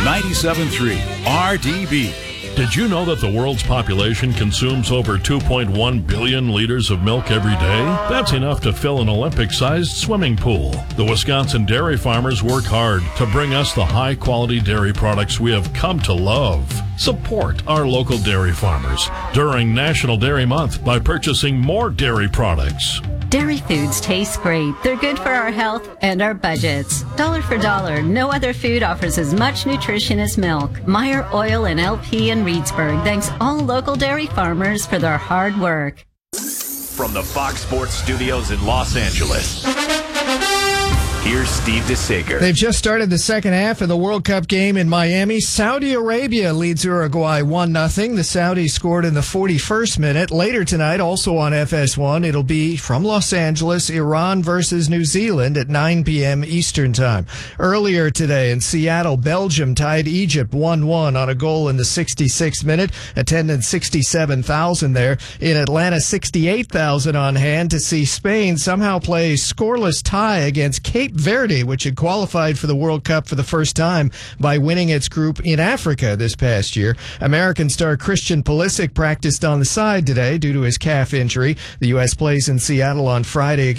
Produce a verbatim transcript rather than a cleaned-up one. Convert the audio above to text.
ninety-seven point three R D B. Did you know that the world's population consumes over two point one billion liters of milk every day? That's enough to fill an Olympic-sized swimming pool. The Wisconsin dairy farmers work hard to bring us the high-quality dairy products we have come to love. Support our local dairy farmers during National Dairy Month by purchasing more dairy products. Dairy foods taste great. They're good for our health and our budgets. Dollar for dollar, no other food offers as much nutrition as milk. Meyer Oil and L P in Reedsburg thanks all local dairy farmers for their hard work. From the Fox Sports Studios in Los Angeles, here's Steve DeSager. They've just started the second half of the World Cup game in Miami. Saudi Arabia leads Uruguay one nothing. The Saudis scored in the forty-first minute. Later tonight, also on F S one, it'll be from Los Angeles, Iran versus New Zealand at nine p.m. Eastern Time. Earlier today in Seattle, Belgium tied Egypt one one on a goal in the sixty-sixth minute. Attendance sixty-seven thousand there. In Atlanta, sixty-eight thousand on hand to see Spain somehow play a scoreless tie against Cape Verde, which had qualified for the World Cup for the first time by winning its group in Africa this past year. American star Christian Pulisic practiced on the side today due to his calf injury. The U S plays in Seattle on Friday